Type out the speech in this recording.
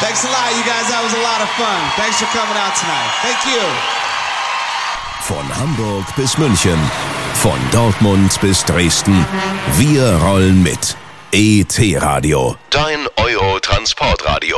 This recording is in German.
Thanks a lot, you guys. That was a lot of fun. Thanks for coming out tonight. Thank you. Von Hamburg bis München, von Dortmund bis Dresden. Wir rollen mit. ET Radio. Dein Euro-Transportradio.